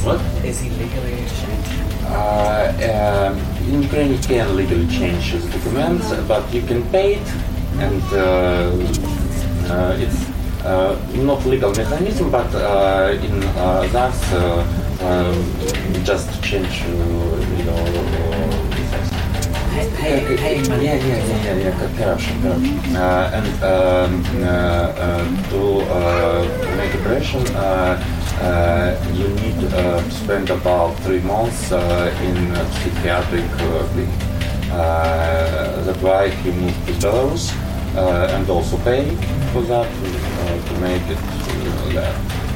What? Is he legally changed? In Ukraine you can legally change the documents, but you can pay it, and it's not legal mechanism, but in that just change your Paying money. Yeah, corruption. And to make operation, you need to spend about 3 months in psychiatric clinic. That's why he moved to Belarus and also pay for that to make it there.